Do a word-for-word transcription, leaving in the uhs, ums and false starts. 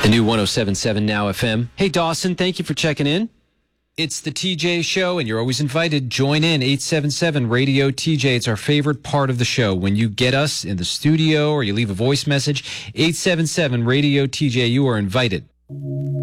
The new one oh seven point seven Now F M. Hey, Dawson, thank you for checking in. It's the T J Show, and you're always invited. Join in, eight seven seven Radio T J. It's our favorite part of the show. When you get us in the studio or you leave a voice message, eight seven seven Radio T J, you are invited.